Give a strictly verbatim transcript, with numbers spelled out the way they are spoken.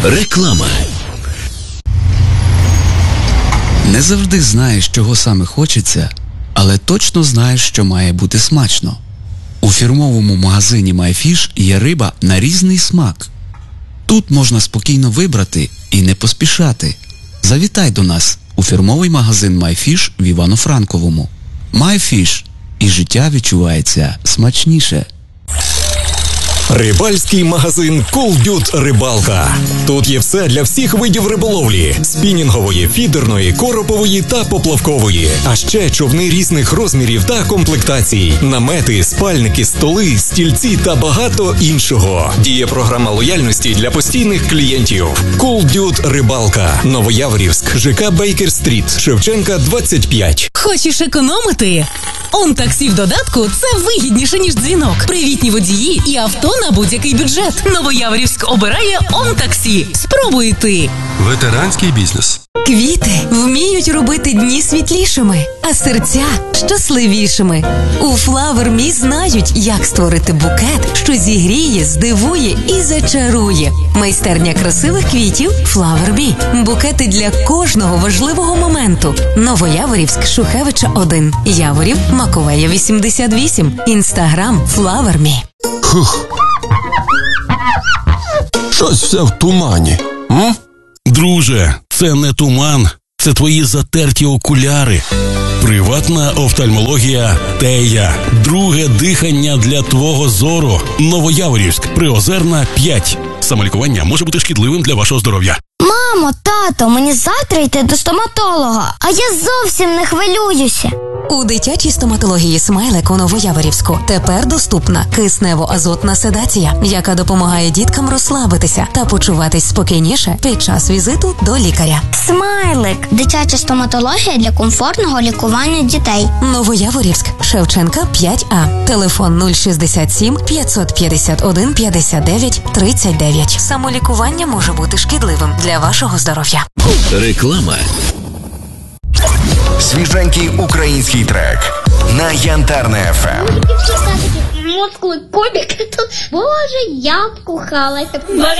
Реклама. Не завжди знаєш, чого саме хочеться, але точно знаєш, що має бути смачно. У фірмовому магазині MyFish є риба на різний смак. Тут можна спокійно вибрати і не поспішати. Завітай до нас у фірмовий магазин MyFish в Івано-Франковому. MyFish. І життя відчувається смачніше. Рибальський магазин Cool Рибалка. Тут є все для всіх видів риболовлі: спінінгової, фідерної, коропової та поплавкової. А ще човни різних розмірів та комплектацій, намети, спальники, столи, стільці та багато іншого. Діє програма лояльності для постійних клієнтів. Cool Рибалка. Новояворівськ, ЖК Бейкер-стріт, Шевченка, двадцять п'ять. Хочеш економити? ОнТаксі в додатку – це вигідніше, ніж дзвінок. Привітні водії і авто на будь-який бюджет. Новояворівськ обирає ОнТаксі. Спробуй ти. Ветеранський бізнес. Квіти вміють робити дні світлішими, а серця щасливішими. У Flower Me знають, як створити букет, що зігріє, здивує і зачарує. Майстерня красивих квітів Flower Me. Букети для кожного важливого моменту. Новояворівськ, Шухевича один. Яворів, Маковея вісімдесят вісім. Інстаграм Flower Me. Хух. Щось все в тумані. М? Друже, це не туман, це твої затерті окуляри. Приватна офтальмологія Тея. Друге дихання для твого зору. Новояворівськ, Приозерна, п'ять. Самолікування може бути шкідливим для вашого здоров'я. Мамо, тато, мені завтра йти до стоматолога, а я зовсім не хвилююся. У дитячій стоматології «Смайлик» у Новояворівську тепер доступна киснево-азотна седація, яка допомагає діткам розслабитися та почуватись спокійніше під час візиту до лікаря. «Смайлик» – дитяча стоматологія для комфортного лікування дітей. Новояворівськ, Шевченка, п'ять А. Телефон нуль шістдесят сім п'ятсот п'ятдесят один п'ятдесят дев'ять тридцять дев'ять. Самолікування може бути шкідливим для вашого здоров'я. Реклама. Свіженький український трек на Янтарне еф ем. Мускулы, кубик, боже, я обкухалась.